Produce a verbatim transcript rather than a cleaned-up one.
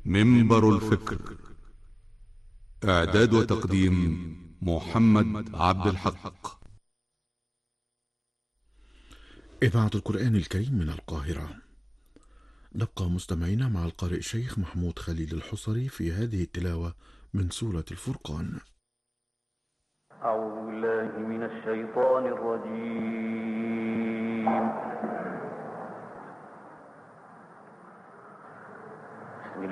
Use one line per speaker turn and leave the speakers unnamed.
منبر الفكر. إعداد وتقديم محمد عبد الحق.
إذاعة القرآن الكريم من القاهرة. نبقى مستمعين مع القارئ الشيخ محمود خليل الحصري في هذه التلاوة من سورة الفرقان.
أعوذ بالله من الشيطان الرجيم.